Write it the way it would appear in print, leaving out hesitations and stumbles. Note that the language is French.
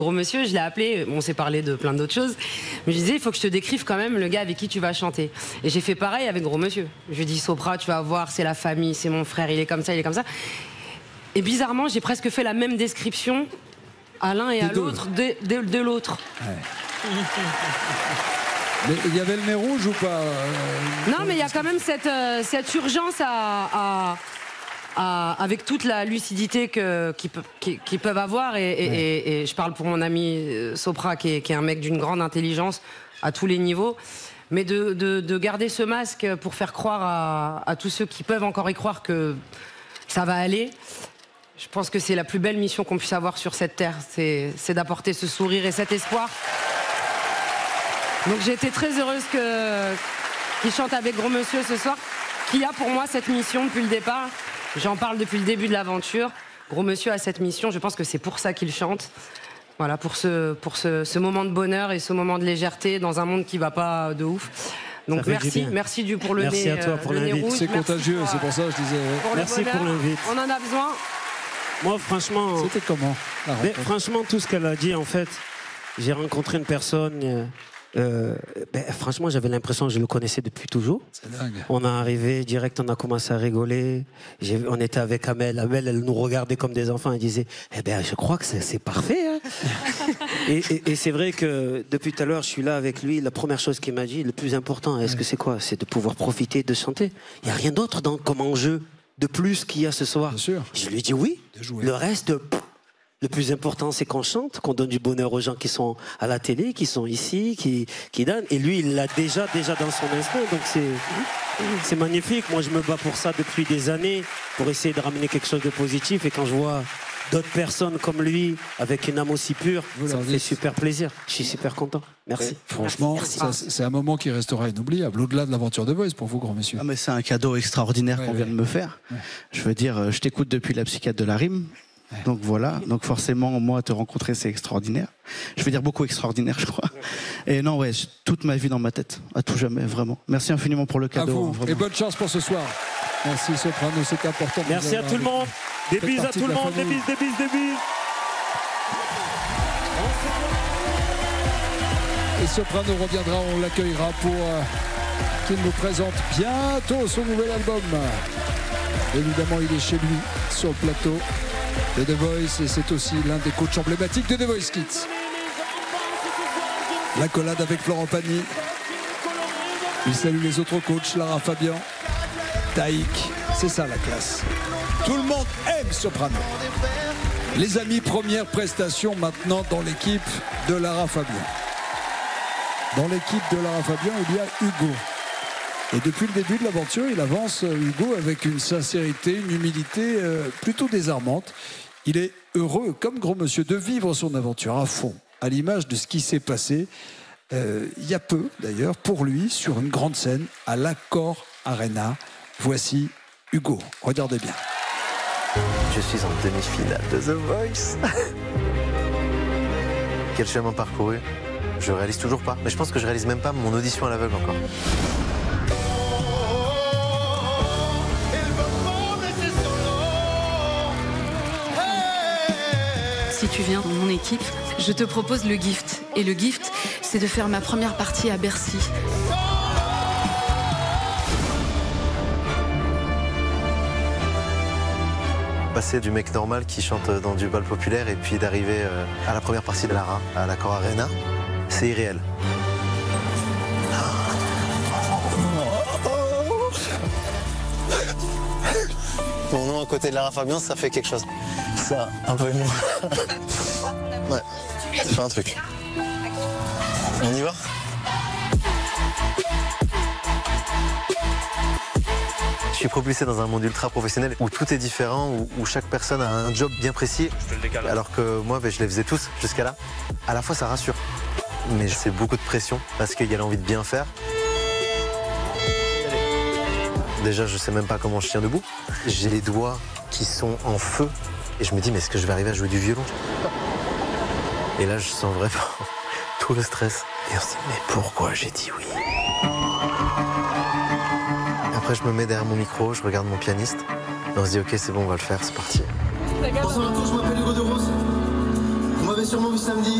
Gros monsieur, je l'ai appelé, on s'est parlé de plein d'autres choses, mais je disais, il faut que je te décrive quand même le gars avec qui tu vas chanter. Et j'ai fait pareil avec Gros monsieur. Je lui ai dit, Sopra, tu vas voir, c'est la famille, c'est mon frère, il est comme ça, il est comme ça. Et bizarrement, j'ai presque fait la même description à l'un et à l'autre de l'autre. Ouais. Mais il y avait le nez rouge ou pas Non, mais il y a quand même cette urgence avec toute la lucidité qu'ils peuvent avoir. Et je parle pour mon ami Sopra, qui est un mec d'une grande intelligence à tous les niveaux. Mais de garder ce masque pour faire croire à tous ceux qui peuvent encore y croire que ça va aller. Je pense que c'est la plus belle mission qu'on puisse avoir sur cette terre. C'est d'apporter ce sourire et cet espoir. Donc j'ai été très heureuse qu'il chante avec Gros monsieur ce soir, qui a pour moi cette mission depuis le départ. J'en parle depuis le début de l'aventure. Gros monsieur a cette mission, je pense que c'est pour ça qu'il chante. Voilà, pour ce moment de bonheur et ce moment de légèreté dans un monde qui va pas de ouf. Donc merci pour le nez. Merci à toi pour l'invite. C'est contagieux, c'est pour ça que je disais. Merci pour l'invite. On en a besoin. Moi, franchement. C'était comment franchement, tout ce qu'elle a dit, en fait, j'ai rencontré une personne. Franchement, j'avais l'impression que je le connaissais depuis toujours. C'est dingue. On est arrivé direct, on a commencé à rigoler. On était avec Amel. Amel, elle nous regardait comme des enfants. Elle disait, je crois que c'est parfait. Hein. et c'est vrai que depuis tout à l'heure, je suis là avec lui. La première chose qu'il m'a dit, le plus important, est-ce que c'est quoi? C'est de pouvoir profiter de chanter. Il n'y a rien d'autre comme enjeu de plus qu'il y a ce soir. Bien sûr. Je lui ai dit oui. Le reste, le plus important, c'est qu'on chante, qu'on donne du bonheur aux gens qui sont à la télé, qui sont ici, qui donnent. Et lui, il l'a déjà dans son instinct. Donc c'est magnifique. Moi, je me bats pour ça depuis des années, pour essayer de ramener quelque chose de positif. Et quand je vois d'autres personnes comme lui, avec une âme aussi pure, ça me fait super plaisir. Je suis super content. Merci. Franchement, c'est un moment qui restera inoubliable, au-delà de l'aventure de Voice pour vous, Grand Monsieur. Ah, mais c'est un cadeau extraordinaire qu'on vient de me faire. Ouais. Je veux dire, je t'écoute depuis la psychiatre de la rime. Ouais. Donc voilà, donc forcément, moi, te rencontrer, c'est extraordinaire. Je veux dire beaucoup extraordinaire, je crois. Et non, toute ma vie dans ma tête, à tout jamais, vraiment. Merci infiniment pour le cadeau. Et bonne chance pour ce soir. Merci Soprano, c'est important. Merci à tout le monde. Des bises à tout le monde, des bises. Et Soprano reviendra, on l'accueillera pour qu'il nous présente bientôt son nouvel album. Évidemment, il est chez lui, sur le plateau de The Voice, et c'est aussi l'un des coachs emblématiques de The Voice Kids. L'accolade avec Florent Pagny. Il salue les autres coachs, Lara Fabian, Taïk, c'est ça la classe. Tout le monde aime Soprano. Les amis, première prestation maintenant dans l'équipe de Lara Fabian. Dans l'équipe de Lara Fabian, il y a Hugo. Et depuis le début de l'aventure, il avance, Hugo, avec une sincérité, une humilité plutôt désarmante. Il est heureux, comme Gros Monsieur, de vivre son aventure à fond, à l'image de ce qui s'est passé il y a peu, d'ailleurs, pour lui, sur une grande scène, à l'Accor Arena. Voici Hugo. Regardez bien. Je suis en demi-finale de The Voice. Quel chemin parcouru. Je réalise toujours pas. Mais je pense que je réalise même pas mon audition à l'aveugle encore. Si tu viens dans mon équipe, je te propose le gift. Et le gift, c'est de faire ma première partie à Bercy. Passer du mec normal qui chante dans du bal populaire et puis d'arriver à la première partie de Lara, à l'Accor Arena, c'est irréel. Mon nom à côté de Lara Fabian, ça fait quelque chose. Ça, un peu ému. Ouais, ça fait un truc. On y va ? Je suis propulsé dans un monde ultra professionnel où tout est différent, où chaque personne a un job bien précis. Alors que moi, je les faisais tous jusqu'à là. À la fois, ça rassure. Mais c'est beaucoup de pression parce qu'il y a l'envie de bien faire. Déjà, je sais même pas comment je tiens debout. J'ai les doigts qui sont en feu. Et je me dis, mais est-ce que je vais arriver à jouer du violon ? Et là, je sens vraiment tout le stress. Et on se dit, mais pourquoi j'ai dit oui ? Après, je me mets derrière mon micro, je regarde mon pianiste. Et on se dit, ok, c'est bon, on va le faire, c'est parti. Bonsoir à tous, je m'appelle Hugo de Rose. m'avez sûrement vu samedi.